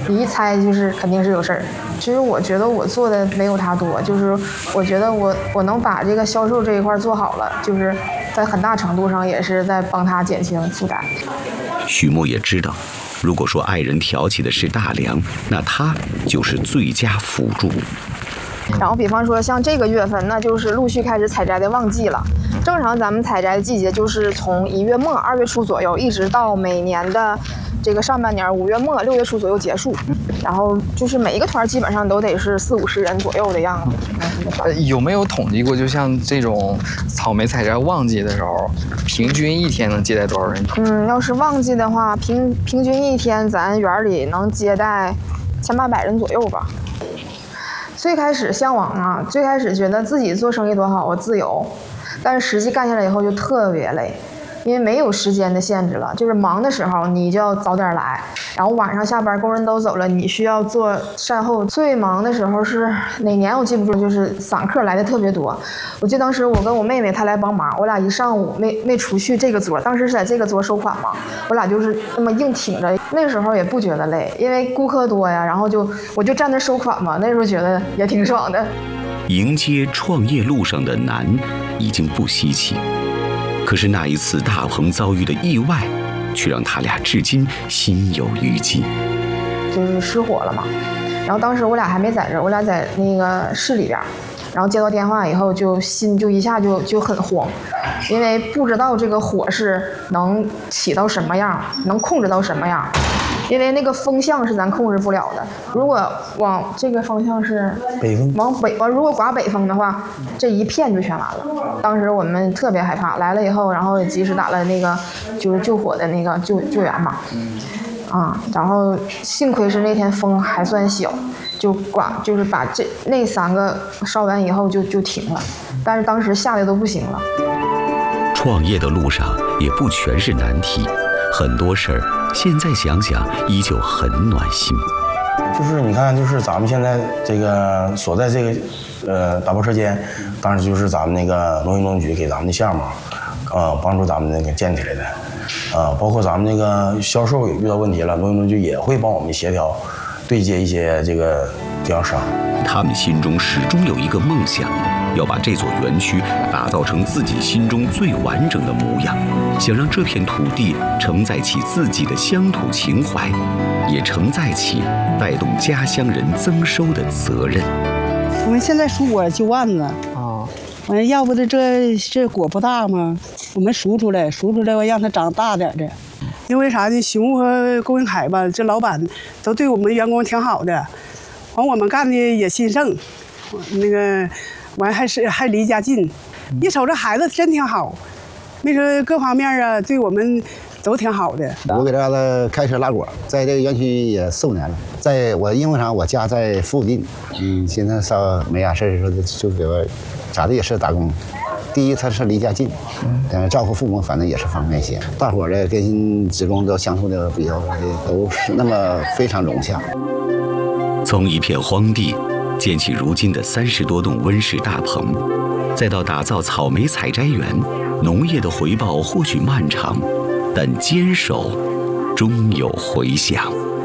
你一猜就是肯定是有事儿。其实我觉得我做的没有他多，就是我觉得我能把这个销售这一块做好了，就是在很大程度上也是在帮他减轻负担。 许墨也知道，如果说爱人挑起的是大梁，那他就是最佳辅助。 然后比方说像这个月份，那就是陆续开始采摘的旺季了。正常咱们采摘的季节就是从1月末2月初左右，一直到每年的这个上半年5月末6月初左右结束。然后就是每一个团基本上都得是40-50人左右的样子。 有没有统计过，就像这种草莓采摘旺季的时候，平均一天能接待多少人？ 要是旺季的话，平均一天咱园里能接待1800人左右吧。最开始向往啊，最开始觉得自己做生意多好，我自由，但是实际干下来以后就特别累，因为没有时间的限制了，就是忙的时候你就要早点来，然后晚上下班工人都走了，你需要做善后。最忙的时候是哪年我记不住，就是散客来的特别多。我记得当时我跟我妹妹她来帮忙，我俩一上午没除去这个桌，当时是在这个桌收款嘛，我俩就是那么硬挺着。那时候也不觉得累，因为顾客多呀，然后我就站那收款嘛，那时候觉得也挺爽的。 迎接创业路上的难已经不稀奇，可是那一次大鹏遭遇的意外，却让他俩至今心有余悸。 就是失火了嘛，然后当时我俩还没在这儿，我俩在那个市里边，然后接到电话以后心就一下就很慌，因为不知道这个火势能起到什么样，能控制到什么样。因为那个风向是咱控制不了的，如果往这个方向是北风， 如果刮北风的话，这一片就全完了。当时我们特别害怕，来了以后，然后也及时打了那个就是救火的那个救援嘛，然后幸亏是那天风还算小，就是把那3个烧完以后就停了，但是当时吓得都不行了。 创业的路上也不全是难题，很多事儿现在想想依旧很暖心。 就是你看，就是咱们现在这个所在这个打包车间，当时就是咱们那个农业局给咱们的项目，帮助咱们那个建起来的，包括咱们那个销售也遇到问题了，农业局也会帮我们协调对接一些这个经销商。 他们心中始终有一个梦想，要把这座园区打造成自己心中最完整的模样，想让这片土地承载起自己的乡土情怀，也承载起带动家乡人增收的责任。 我们现在数果9万子完要不这果不大吗？我们数出来，我让它长大点的。因为啥呢？熊和龚云凯吧，这老板都对我们员工挺好的，完我们干的也兴盛，那个完还离家近，一瞅这孩子真挺好，没说各方面啊对我们都挺好的。 我给这孩子开车拉果，在这个园区也4-5年了。因为啥？我家在附近，现在上没啥事说就给我咋的也是打工。第一，他是离家近，照顾父母反正也是方便一些。大伙儿的跟职工都相处的比较都是那么非常融洽。 从一片荒地建起如今的30多栋温室大棚，再到打造草莓采摘园，农业的回报或许漫长，但坚守终有回响。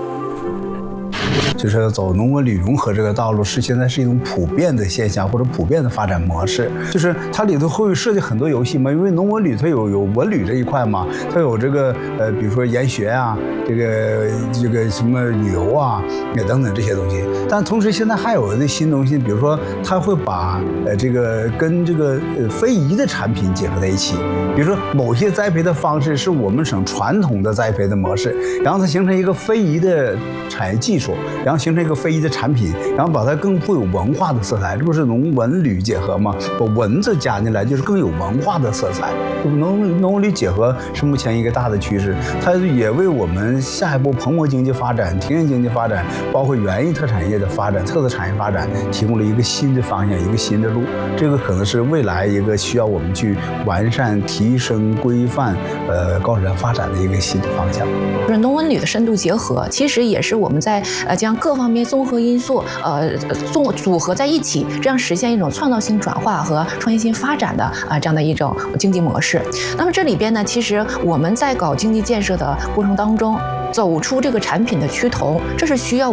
就是走农文旅融合这个道路，现在是一种普遍的现象或者普遍的发展模式。就是它里头会设计很多游戏嘛，因为农文旅它有文旅这一块嘛，它有这个比如说研学啊，这个什么旅游啊，等等这些东西。但同时现在还有的新东西，比如说它会把这个跟这个非遗的产品结合在一起，比如说某些栽培的方式是我们省传统的栽培的模式，然后它形成一个非遗的产业技术。然后形成一个非遗的产品，然后把它更富有文化的色彩，这不是农文旅结合吗？把文字加进来，就是更有文化的色彩。农文旅结合是目前一个大的趋势，它也为我们下一步蓬勃经济发展、田园经济发展，包括园艺特产业的发展、特色产业发展，提供了一个新的方向、一个新的路。这个可能是未来一个需要我们去完善、提升、规范、高质量发展的一个新的方向。 就是农文旅的深度结合，其实也是我们在将各方面综合因素组合在一起，这样实现一种创造性转化和创新性发展的这样的一种经济模式。那么这里边呢，其实我们在搞经济建设的过程当中，走出这个产品的趋同，这是需要